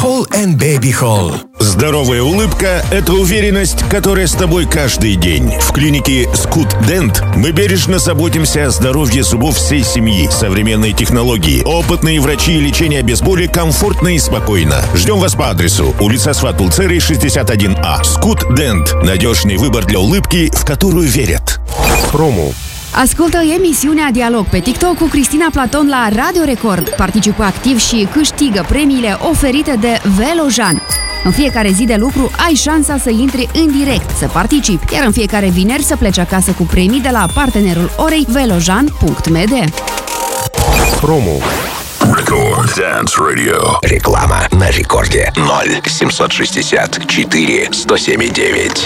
Hall and Baby Hall. Здоровая улыбка – это уверенность, которая с тобой каждый день. В клинике Skut Dent мы бережно заботимся о здоровье зубов всей семьи. Современные технологии, опытные врачи и лечение без боли комфортно и спокойно. Jдем вас по адресу: улица Сват-Пулцеры, 61А. Skut Dent – надежный выбор для улыбки, в которую верят. Promo. Ascultă emisiunea Dialog pe TikTok cu Cristina Platon la Radio Record. Participă activ și câștigă premiile oferite de Velojan. În fiecare zi de lucru ai șansa să intri în direct, să participi, iar în fiecare vineri să pleci acasă cu premii de la partenerul orei velojan.md. Promo. Record Dance Radio. Реклама на рекорде 0 764 107,9.